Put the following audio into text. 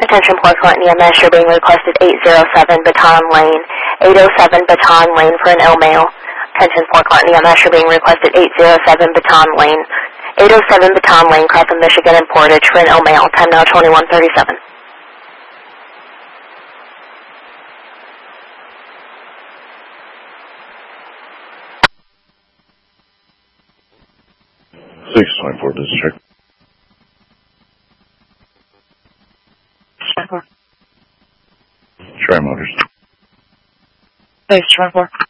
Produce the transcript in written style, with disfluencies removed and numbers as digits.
Attention Port Clinton EMS, you're being requested 807 Baton Lane, 807 Baton Lane for an ill male. Attention Port Clinton EMS, you're being requested 807 Baton Lane, 807 Baton Lane, Clapham, Michigan, and Portage for an ill male. Time now 21:37. This is check. Tri Motors. 624.